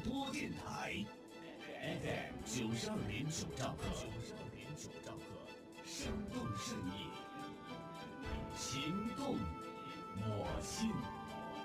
播电台 FM92.9兆赫，生动盛意，情动我心。